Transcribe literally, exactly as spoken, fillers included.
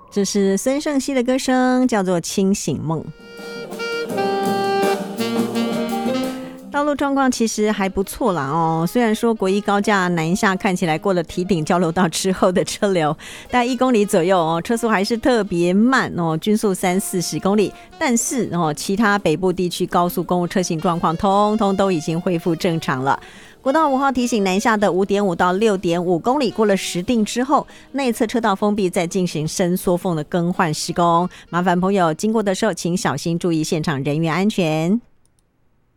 这是孙盛希的歌声，叫做《清醒梦》。道路状况其实还不错啦哦，虽然说国一高架南下看起来过了堤顶交流道之后的车流大概一公里左右哦，车速还是特别慢哦，均速三四十公里，但是哦，其他北部地区高速公路车行状况通通都已经恢复正常了。国道五号提醒南下的 五点五 到 六点五 公里过了石碇之后，内侧车道封闭，再进行伸缩缝的更换施工，麻烦朋友经过的时候请小心注意现场人员安全。